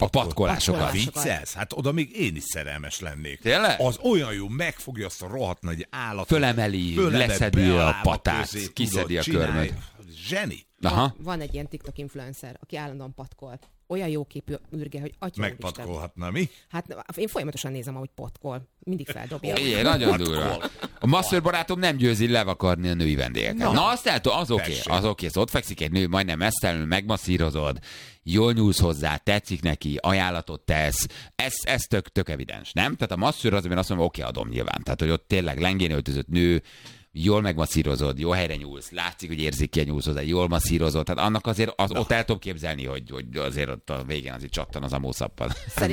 A patkolásokat. Viccelsz? Hát oda még én is szerelmes lennék. Tényleg? Az olyan jó, megfogja azt a rohadt nagy állatot. Fölemeli, leszedi a patát, kiszedi a körmöt. Zseni. Aha. Van egy ilyen TikTok influencer, aki állandóan patkol. Olyan jó képű ürge, hogy atya megpatkolhatna, mi? Hát én folyamatosan nézem, ahogy patkol. Mindig feldobja. Igen, nagyon durva. A masször barátom nem győzi levakarni a női vendégeket. Na azt az oké. Ott fekszik egy nő, majdnem mesztelenül, megmasszírozod, jól nyúlsz hozzá, tetszik neki, ajánlatot tesz. Ez tök evidens, nem? Tehát a masször az, amire azt mondom, oké, adom nyilván. Tehát, hogy ott tényleg lengén öltözött nő, jól megmasszírozod, jó helyre nyúlsz, látszik, hogy érzik nyúlsz hozzá, jól masszírozod, tehát annak azért ott el tudom képzelni, hogy azért ott a végén azért csattan az amószappal.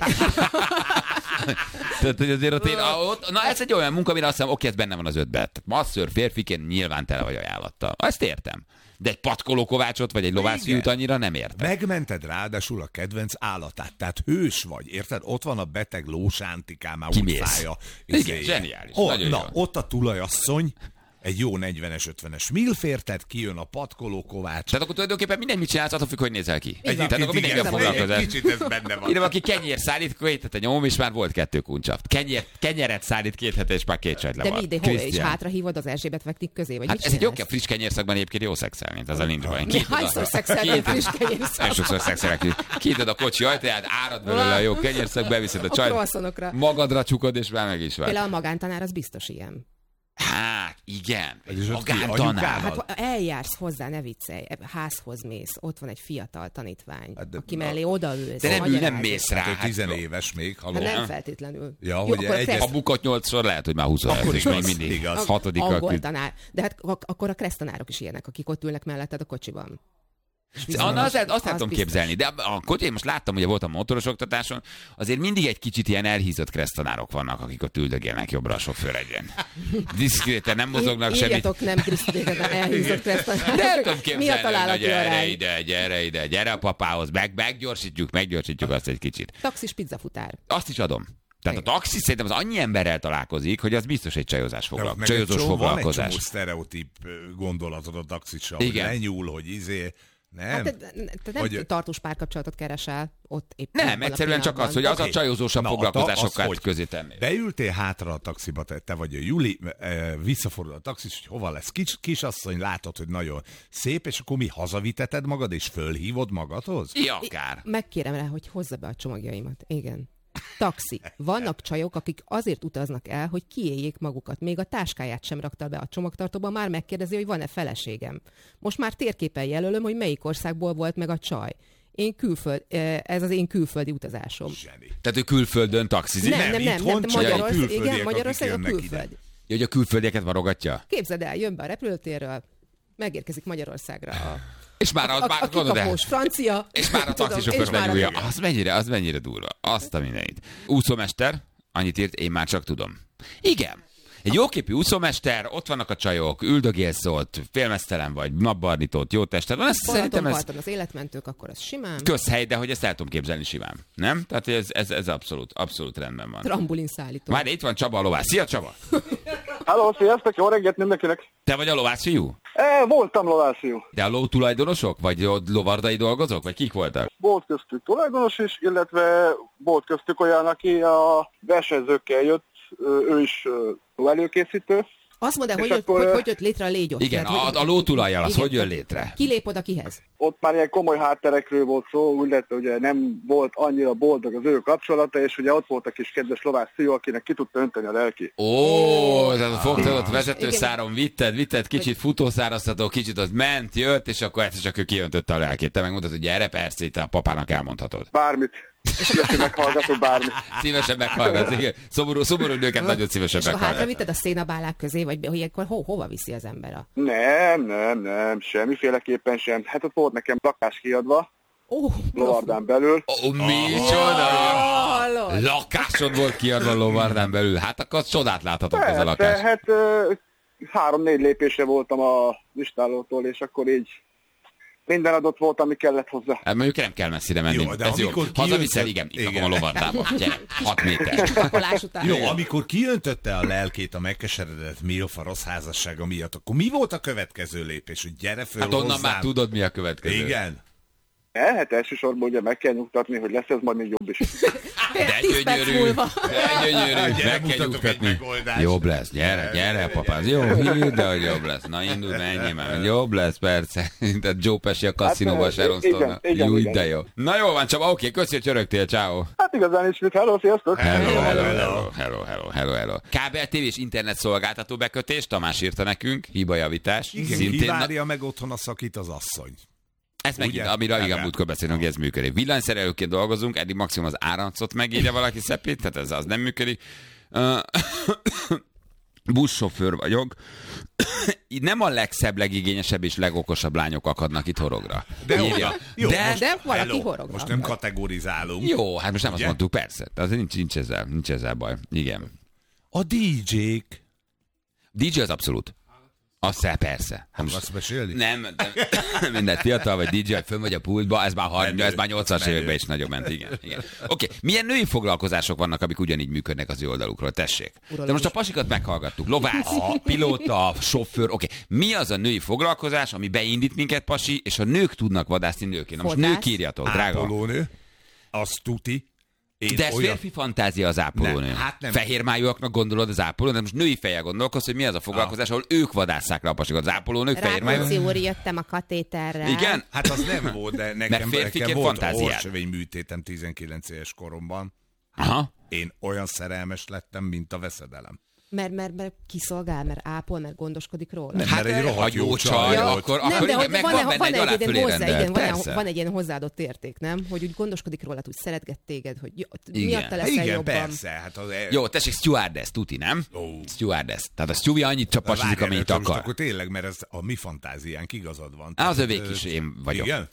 Tehát, hogy azért ott, na ez egy olyan munka, amire azt hiszem, oké, ez benne van az ötben. Tehát masször férfiként nyilván tele vagy ajánlattal. Ezt értem. De egy patkoló kovácsot, vagy egy lovászfiút annyira nem értem. Megmented ráadásul a kedvenc állatát, tehát hős vagy, érted? Ott van a beteg lósántikám, már utcája. Igen, zseniális. Ott a tulajasszony, egy jó 40-es, 50-es milfértet, kijön a patkoló kovács. Tehát akkor tulajdonképpen minden mit csinálsz, attól függ, hogy nézel ki. Tehát akkor mindenki foglalkozás. Kicsit ez benne van. Ide, aki kenyér szállít, 2 hete nyomom, és már volt 2 kuncsaft. Kenyeret szállít 2 hete, és már 2 csajt le van. De mi, és hátra hívod az Erzsébet vektik közé? Vagy hát ez egy oké, friss kenyérszakban egyébként jó szexelni, az a nincs baj. Hányszor szexelni friss kenyérszakban? Sokszor szexelek. Kinyitod a kocsi ajtaját, árad belőle a jó kenyérszak, beviszed a csajt, magadra csukod, és már meg is vagy. Például a magántanár az biztos ilyen. Hát, igen. Magántanár. Hát eljársz hozzá, ne viccelj, házhoz mész, ott van egy fiatal tanítvány, aki mellé odaülsz. De nem mész rá. Hát 10 éves még, haló. Hát nem feltétlenül. Ja, hogy a bukat 8-szor lehet, hogy már 20 és még mindig 6. Angol tanár. De hát akkor a kressztanárok is ilyenek, akik ott ülnek melletted a kocsiban. Azt el tudom képzelni, de én most láttam, hogy volt a motoros oktatáson, azért mindig egy kicsit ilyen elhízott kressztanárok vannak, akik ott üldögélnek jobbra a sofőr egyen. Diszkréten nem mozognak semmit. Írjatok nem diszkréten elhízott kressztanárok. De el tudom képzelni, hogy gyere a papához, meggyorsítjuk azt egy kicsit. Taxis pizzafutár. Azt is adom. Tehát a taxis szerintem az annyi emberrel találkozik, hogy az biztos egy csajozós foglalkozás. Van egy csomó sztereotíp gondolatod a taxissal, hogy lenyúl, hogy nem. Hát te nem tartós párkapcsolatot keresel ott éppen. Nem, egyszerűen csak az, hogy az a csajozósabb foglalkozásokat közé tenni. Beültél hátra a taxiba, te vagy a Juli, visszafordul a taxis, hogy hova lesz kisasszony, látod, hogy nagyon szép, és akkor mi hazaviteted magad, és fölhívod magadhoz? Ja, akár. Megkérem rá, hogy hozza be a csomagjaimat. Igen. Taxi. Vannak csajok, akik azért utaznak el, hogy kiéljék magukat. Még a táskáját sem rakta be a csomagtartóba, már megkérdezi, hogy van-e feleségem. Most már térképen jelölöm, hogy melyik országból volt meg a csaj. Ez az én külföldi utazásom. Zseni. Tehát ő külföldön taxizik? Nem. Magyarország a külföldi. Hogy a külföldieket varogatja? Képzeld el, jön be a repülőtérről, megérkezik Magyarországra és már a kikapós francia. És már a taxisofőr benyúlja. Az mennyire durva. Azt a mindenit. Úszómester, annyit írt, én már csak tudom. Igen. Egy jóképű úszómester, ott vannak a csajok, üldögélsz ott, félmeztelen vagy, napbarnított, jó tested van. Szerintem az életmentők, akkor ez simán. Közhely, de hogy ezt el tudom képzelni simán. Nem? Tehát ez abszolút rendben van. Trambulin szállító. Már itt van Csaba a lovász. Szia, Csaba! Halló, sziasztok, jó reggelt mindenkinek! Te vagy a lovászfiú? Voltam lovászfiú. De a ló tulajdonosok? Vagy lovardai dolgozók? Vagy kik voltak? Volt köztük tulajdonos is, illetve volt köztük olyan, aki a versenyzőkkel jött, ő is előkészítő. Azt mondd el, hogy jött létre a légy ott. Igen, a lótulajjal az hogy jön létre? Ki lép oda kihez? Ott már ilyen komoly hátterekről volt szó, úgy lett, ugye nem volt annyira boldog az ő kapcsolata, és ugye ott volt a kis kedves lovász fiú, akinek ki tudta önteni a lelki. Tehát fogtad ott vezetőszáron, vitted, kicsit futószáraztató, kicsit az ment, jött, és akkor egyszer csak ő kiöntötte a lelkét. Te megmondtad, hogy gyere, persze, itt a papának elmondhatod. Bármit. Szívesen meghallgatok bármit. Szívesen meghallgatsz, igen. Szomorú nőket nagyon szívesen meghallgatsz. És hátra vitted a szénabálák közé, vagy hogy akkor hova viszi az ember a... Nem, semmiféleképpen sem. Hát ott volt nekem lakás kiadva, Lovardán belül. Micsoda! Lakásod volt kiadva Lovardán belül. Hát akkor csodát láthatok ez a lakás. Hát 3-4 lépésre voltam a listálótól, és akkor így minden adott volt, ami kellett hozzá. Mondjuk nem kell messzire menni. Jó, de ez jó. Hazaviszel, igen, itt van a lovardába. Gyere, 6 méter. Jó, amikor kiöntötte a lelkét a megkeseredett Milfa rossz házassága miatt, akkor mi volt a következő lépés? Hogy gyere föl hát onnan hozzám. Már tudod, mi a következő. Igen. Hát elsősorban ugye meg kell nyugtatni, hogy lesz ez majd még jobb is. De 10 perc gyönyörű, múlva. de gyönyörű, meg kell nyugtatni. Jobb lesz, gyere, papáz, jó, hidd el, hogy jobb lesz. Na indul, menjél már, jobb lesz, persze. Tehát Joe Pesci a kaszinóban Sharon Stone-nal. Jó, de jó. Na jó van, Csaba, oké, köszi, hogy csörögtél, ciao. Hát igazán is mit, hello, sziasztok! Hello. Kábel TV és internet szolgáltató bekötés, Tamás írta nekünk, hibajavítás. Igen, kivárja meg otthon a szakít az asszony. Ez megint, amiről igen múltkor beszélünk, hogy ez működik. Villanyszerelőként dolgozunk, eddig maximum az áramcot megírja valaki szepét, tehát ez az nem működik. Buszsofőr vagyok. Nem a legszebb, legigényesebb és legokosabb lányok akadnak itt horogra. De valaki horog. Most nem kategorizálunk. Jó, hát most nem azt mondtuk, persze. Tehát nincs ezzel baj. Igen. A DJ-k. DJ az abszolút. Azt persze. Akarsz mesélni? Nem, minden fiatal vagy DJ, fönn vagy a pultba, ez már 80-as években is nagyon ment, igen. Oké, milyen női foglalkozások vannak, amik ugyanígy működnek az ő oldalukról, tessék. De most a pasikat meghallgattuk, lovász, pilóta, sofőr, oké. Mi az a női foglalkozás, ami beindít minket, pasi, és a nők tudnak vadászni nőként? Most nők írjatok, drága. Ápolónő, az tuti. De ez férfi fantázia az ápolónő. Nem. Fehérmájúaknak gondolod az ápolónő, de most női fejjel gondolkodsz, hogy mi az a foglalkozás, ahol ők vadásszák le a pasikat. Az ápolónők fehérmájúak. Rákóczi úr, jöttem a katéterrel. Igen? Hát az nem volt, de nekem volt fantáziát. orrsövényműtétem 19 éves koromban. Aha. Én olyan szerelmes lettem, mint a veszedelem. Mert kiszolgál, mert ápol, mert gondoskodik róla. Nem, mert egy rohadt jó csaj. Akkor igen, megvan benne egy aláfölé rendelt. Van egy ilyen hozzáadott érték, nem? Hogy úgy gondoskodik rólad, úgy szeretget téged, hogy miatta leszel jobban. Persze. Hát jó, tessék, stewardess, tuti, nem? Stewardess. Tehát a Stewie annyit csapasizik, amennyit akar. Akkor tényleg, mert ez a mi fantáziánk, igazad van. Az övék is én vagyok. Igen?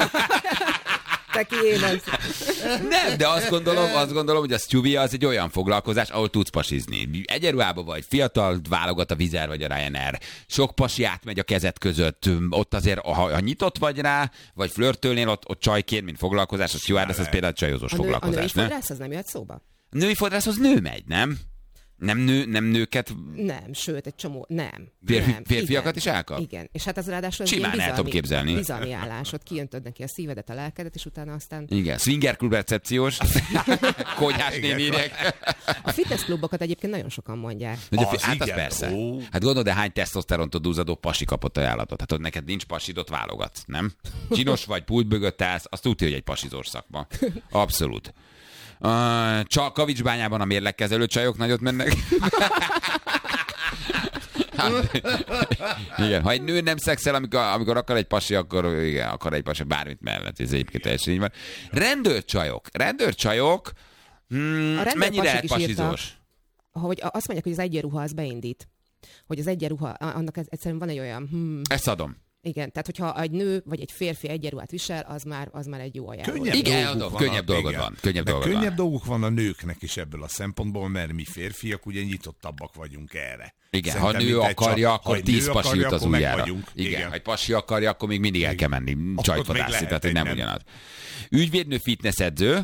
Nem, de azt gondolom, hogy a Stewie az egy olyan foglalkozás, ahol tudsz pasizni. Egyenruhába vagy, fiatal, válogat a Vizer vagy a Ryanair. Sok pasi átmegy a kezed között. Ott azért, ha nyitott vagy rá, vagy flörtölnél, ott csajként, mint foglalkozás, a stewardess az például csajozós foglalkozás. A női fodrász az nem jöhet szóba? A női fodrászhoz nő megy, nem? Nem nőket? Nem, sőt, egy csomó, nem. Férfiakat is elkap? Igen, és hát az ráadásul simán el tudom képzelni. Bizalmi állás, ott kijöntöd neki a szívedet, a lelkedet, és utána aztán... Igen, swinger klub recepciós, konyhás némények. A fitness klubokat egyébként nagyon sokan mondják. Hát az persze. Hát gondolod, de hány tesztoszterontól dúzadó pasi kapott ajánlatot? Hát ott neked nincs pasid, ott válogatsz, nem? Csinos vagy, pult mögött állsz, azt tudja, hogy egy pasizós szakma. Abszolút. Csak Kavicsbányában a mérlegkezelő csajok nagyot mennek. Igen, ha egy nő nem szexel, amikor akar egy pasi, akkor igen, akar egy pasi bármit mellett. Ez egyébként teljesen így van. Rendőrcsajok, mennyire lehet pasizós? Hogy azt mondják, hogy az egyenruha az beindít. Hogy az egyenruha, annak egyszerűen van egy olyan... Ezt adom. Igen, tehát hogyha egy nő vagy egy férfi egyenruhát visel, az már egy jó ajánló. Könnyebb dolgod van. Könnyebb dolgok van a nőknek is ebből a szempontból, mert mi férfiak ugye nyitottabbak vagyunk erre. Igen, szerintem, ha nő akarja, akkor 10 pasi jut az ujjára. Igen, ha egy pasi akarja, akkor még mindig el kell menni csajtvadászni, tehát hogy nem ugyanaz. Ügyvédnő fitnessedző.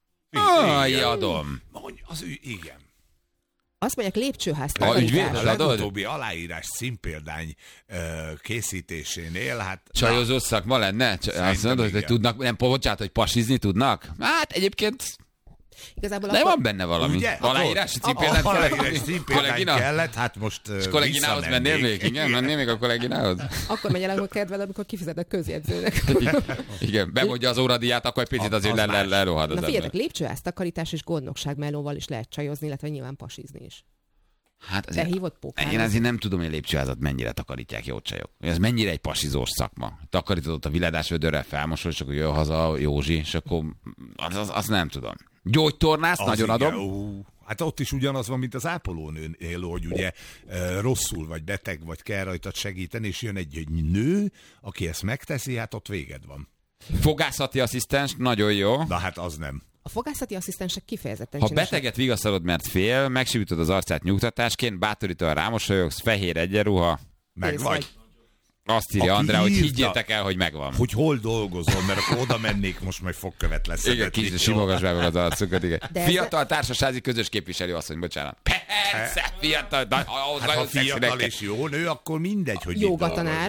Adom. Igen. Azt mondják, lépcsőház takarítás. A legutóbbi aláírás színpéldány készítésénél, hát... Csajozó szakma lenne? Azt mondod, hogy tudnak, nem, bocsánat, hogy pasizni tudnak? Hát egyébként... Igazából de van benne valami. Ugye? Aláírási címpéldány kellett, hát most és kolléginához mennél még? Igen, mennél még a kolléginához? Akkor megy el a kedvel, amikor kifizetnek közjegyzőnek. Igen, bemondja az óradíját, akkor egy picit azért lerohad az. Na figyeljetek, lépcsőház takarítás és gondnokság melóval is lehet csajozni, illetve nyilván pasizni is. Hát azért, én azért nem tudom, hogy a lépcsőházat mennyire takarítják jó csajok. Ez mennyire egy pasizós szakma. Takarítod a villadás vödörrel, felmosol, és akkor jön haza Józsi, és akkor azt nem tudom. Gyógytornász, nagyon adom. Hát ott is ugyanaz van, mint az ápolónőnél, hogy ugye rosszul vagy beteg vagy kell rajtad segíteni, és jön egy nő, aki ezt megteszi, hát ott véged van. Fogászati asszisztens, nagyon jó. Na hát az nem. A fogászati asszisztensek kifejezetten ha beteget vigasztalod, mert fél, megsívítod az arcát nyugtatásként, bátorítóan rámosolyogsz, fehér egyenruha. Meg vagy. Azt írja Andrá, hogy higgyétek el, hogy megvan. Hogy hol dolgozol, mert akkor oda mennék, most majd fogkövet lesz. Igen, kicsit simogass meg az arcukat, igen. Fiatal társasági közös képviselő asszony, bocsánat. Persze, fiatal, ha fiatal és jó nő, akkor mindegy, hogy jógatanár.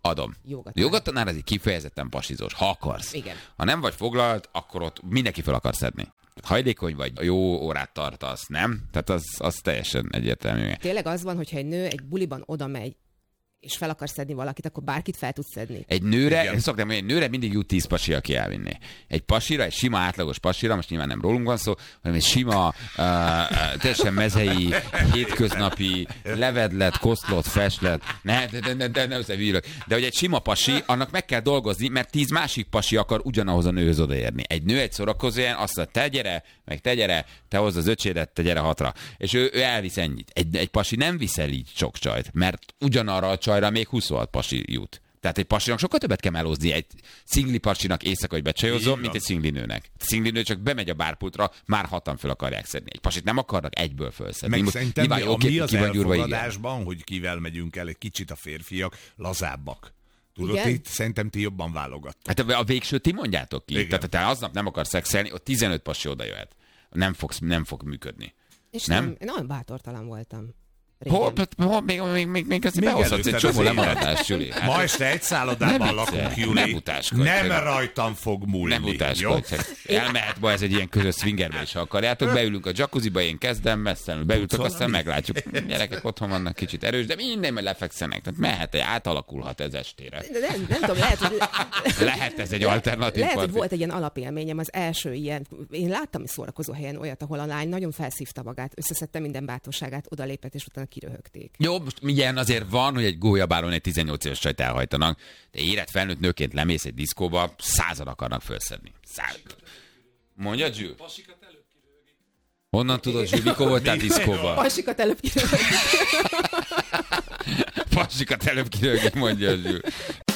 Adom. Jogatanár az egy kifejezetten pasizós, ha akarsz. Igen. Ha nem vagy foglalt, akkor ott mindenki fel akar szedni. Hajlékony vagy, jó órát tartasz, nem? Tehát az teljesen egyértelmű. Tényleg az van, hogyha egy nő egy buliban oda megy, és fel akar szedni valakit, akkor bárkit fel tudsz szedni. Egy nőre, szoktam mondani, egy nőre mindig jut 10 pasi, aki elvinni. Egy pasira, egy sima átlagos pasira, most nyilván nem rólunk van szó, hanem egy sima, teljesen mezei, hétköznapi, levedlet, koszlott, feslet, de nem összevírok. De hogy egy sima pasi, annak meg kell dolgozni, mert 10 másik pasi akar ugyanahoz a nőhöz odaérni. Egy nő egy szórakozóan azt mondja, te gyere, meg te gyere, te hozd az öcsédet, te gyere 6-ra. És ő elvisz ennyit. Egy pasi nem viszel így sok csajt, mert ugyanarra a csajra még 26 pasi jut. Tehát egy pasinak sokkal többet kell melózni egy szingli pasinak éjszaka, hogy becsajozzon, mint egy szingli nőnek. A szingli nő csak bemegy a bárpultra, már 6-an föl akarják szedni. Egy pasit nem akarnak egyből fölszedni. Meg szerintem mi az elfogadásban, hogy kivel megyünk el, egy kicsit a férfiak lazábbak. Tudod, itt szerintem ti jobban válogattok. Hát a végső ti mondjátok ki. Igen. Tehát te aznap nem akarsz szexelni, ott 15 pasi oda jöhet. Nem fog működni. És nem? Én nagyon bátortalan voltam. Hol még ezt behozhatsz egy csomó lemaradást, Juli. Hát, ma este egy szállodában lakunk, Juli. Nem rajtam fog múlni. Nem utáskodj. Elmehet ma ez egy ilyen közös swingerbe is, ha akarjátok. Beülünk a jacuzziba, én kezdem, messzenül beültök, aztán meglátjuk. Gyerekek otthon vannak kicsit erős, de minden majd lefekszenek. Tehát mehet, átalakulhat ez estére. Nem tudom, lehet ez egy alternatív. Lehet, hogy volt egy ilyen alapélményem, az első ilyen. Én láttam szórakozó helyen olyat, ahol a lány nagyon felszívta magát, összeszedte minden bátorságát, odalépett, és utána kiröhögték. Jó, most ilyen azért van, hogy egy gólyabálon egy 18 éves csajt elhajtanak, de érett felnőtt nőként lemész egy diszkóba, 100-an akarnak felszedni. 100. Mondja, Zsül? Honnan tudod, Zsül, mikor voltál diszkóba? Pasikat előbb kiröhögik. Pasikat előbb kiröhögik, mondja Zsül.